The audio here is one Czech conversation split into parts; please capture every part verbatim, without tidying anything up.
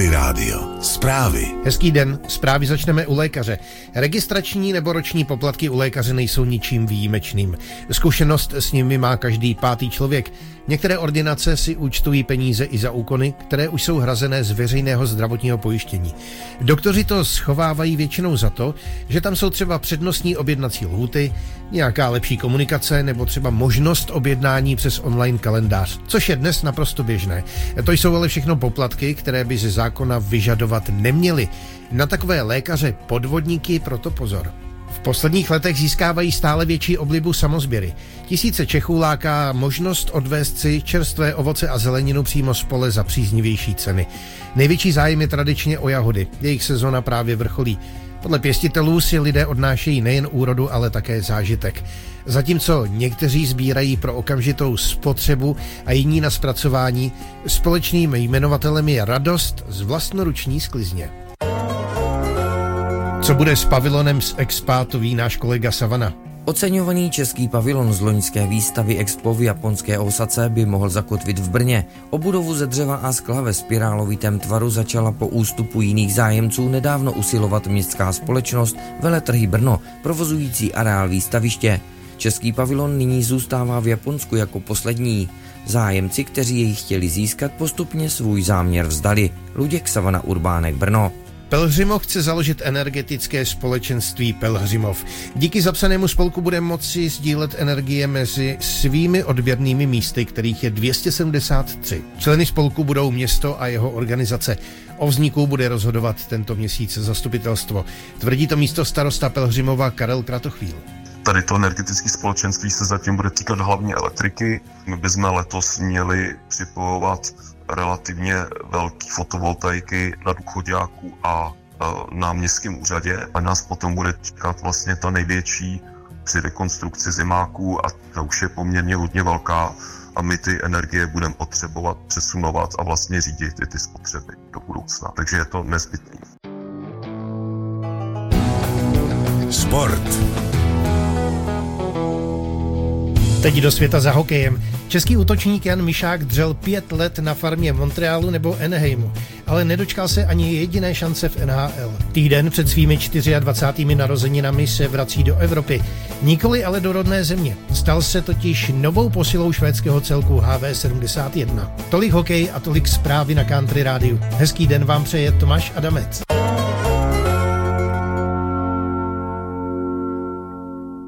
Country Rádio. Zprávy. Hezký den, zprávy začneme u lékaře. Registrační nebo roční poplatky u lékaře nejsou ničím výjimečným. Zkušenost s nimi má každý pátý člověk. Některé ordinace si účtují peníze i za úkony, které už jsou hrazené z veřejného zdravotního pojištění. Doktoři to schovávají většinou za to, že tam jsou třeba přednostní objednací lhůty, nějaká lepší komunikace nebo třeba možnost objednání přes online kalendář, což je dnes naprosto běžné. To jsou ale všechno poplatky, které by ze zákona vyžadovat neměly. Na takové lékaře podvodníky proto pozor. V posledních letech získávají stále větší oblibu samosběry. Tisíce Čechů láká možnost odvést si čerstvé ovoce a zeleninu přímo z pole za příznivější ceny. Největší zájem je tradičně o jahody. Jejich sezona právě vrcholí. Podle pěstitelů si lidé odnášejí nejen úrodu, ale také zážitek. Zatímco někteří sbírají pro okamžitou spotřebu a jiní na zpracování, společným jmenovatelem je radost z vlastnoruční sklizně. Co bude s pavilonem z Expatu, ví náš kolega Savana. Oceňovaný český pavilon z loňské výstavy Expo v japonské Ósace by mohl zakotvit v Brně. O budovu ze dřeva a skla ve spirálovitém tvaru začala po ústupu jiných zájemců nedávno usilovat městská společnost Veletrhy Brno, provozující areál výstaviště. Český pavilon nyní zůstává v Japonsku jako poslední. Zájemci, kteří jej chtěli získat, postupně svůj záměr vzdali. Luděk, Savana, Urbánek, Brno. Pelhřimov chce založit energetické společenství Pelhřimov. Díky zapsanému spolku bude moci sdílet energie mezi svými odběrnými místy, kterých je dvě stě sedmdesát tři. Členy spolku budou město a jeho organizace. O vzniku bude rozhodovat tento měsíc zastupitelstvo. Tvrdí to místo starosta Pelhřimova Karel Kratochvíl. Tady to energetické společenství se zatím bude týkat hlavně elektriky. My bychom letos měli připojovat relativně velký fotovoltaiky na Důchoďáku a na městském úřadě a nás potom bude čekat vlastně ta největší při rekonstrukci zimáků a ta už je poměrně hodně velká a my ty energie budeme potřebovat přesunovat a vlastně řídit i ty spotřeby do budoucna. Takže je to nezbytné. Sport. Teď do světa za hokejem. Český útočník Jan Mišák dřel pět let na farmě Montrealu nebo Anaheimu, ale nedočkal se ani jediné šance v N H L. Týden před svými dvacátými čtyřmi narozeninami se vrací do Evropy, nikoli ale do rodné země. Stal se totiž novou posilou švédského celku H V sedmdesát jedna. Tolik hokej a tolik zprávy na Country Rádiu. Hezký den vám přeje Tomáš Adamec.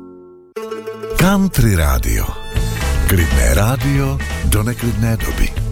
Country Rádio. Klidné rádio do neklidné doby.